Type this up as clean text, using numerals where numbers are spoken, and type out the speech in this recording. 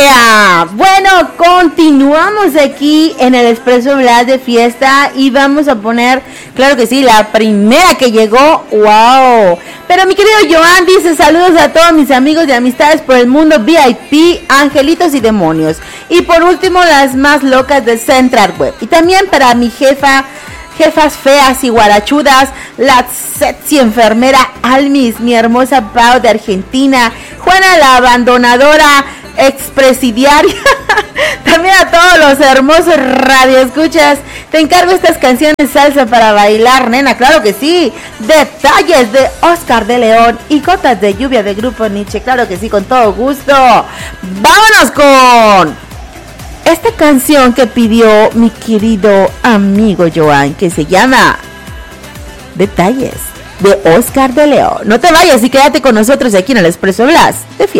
Bueno, continuamos aquí en el Expreso Blas de fiesta y vamos a poner, claro que sí, la primera que llegó, wow. Pero mi querido Joan dice saludos a todos mis amigos y amistades por el mundo VIP, angelitos y demonios. Y por último, las más locas de Central Web. Y también para mi jefas feas y guarachudas, la sexy enfermera Almis, mi hermosa Pau de Argentina, Juana la abandonadora, expresidiaria, también a todos los hermosos radioescuchas. Te encargo estas canciones salsa para bailar, nena, claro que sí. Detalles de Oscar de León y Gotas de lluvia de Grupo Nietzsche, claro que sí, con todo gusto. Vámonos con esta canción que pidió mi querido amigo Joan, que se llama Detalles de Oscar de León. No te vayas y quédate con nosotros aquí en el Expreso Blas de fiesta.